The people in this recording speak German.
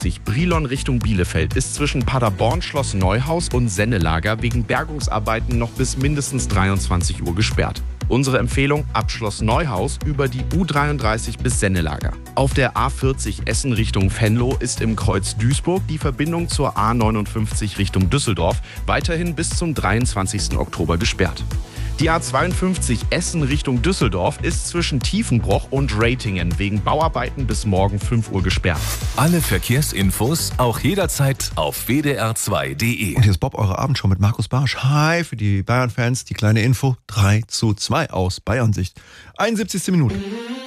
Brilon Richtung Bielefeld ist zwischen Paderborn Schloss Neuhaus und Sennelager wegen Bergungsarbeiten noch bis mindestens 23 Uhr gesperrt. Unsere Empfehlung: ab Schloss Neuhaus über die U33 bis Sennelager. Auf der A40 Essen Richtung Venlo ist im Kreuz Duisburg die Verbindung zur A59 Richtung Düsseldorf weiterhin bis zum 23. Oktober gesperrt. Die A52 Essen Richtung Düsseldorf ist zwischen Tiefenbroch und Ratingen wegen Bauarbeiten bis morgen 5 Uhr gesperrt. Alle Verkehrsinfos auch jederzeit auf wdr2.de. Und hier ist Bob, eure Abendshow mit Markus Barsch. Hi, für die Bayern-Fans die kleine Info: 3:2 aus Bayern-Sicht. 71. Minute.